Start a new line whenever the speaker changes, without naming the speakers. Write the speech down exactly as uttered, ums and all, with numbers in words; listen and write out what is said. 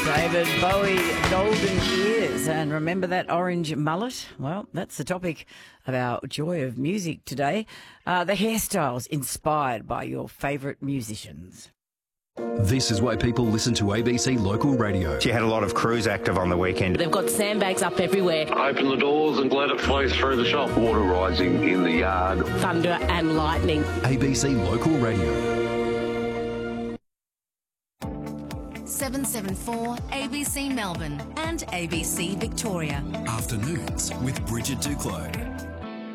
David Bowie, Golden Years. And remember that orange mullet? Well, that's the topic of our Joy of Music today. Uh, the hairstyles inspired by your favourite musicians.
This is why people listen to A B C Local Radio.
She had a lot of crews active on the weekend.
They've got sandbags up everywhere.
Open the doors and let it flow through the shop. Water rising in the yard.
Thunder and lightning.
A B C Local Radio.
seven seven four A B C Melbourne and A B C Victoria.
Afternoons with Bridget Duclos.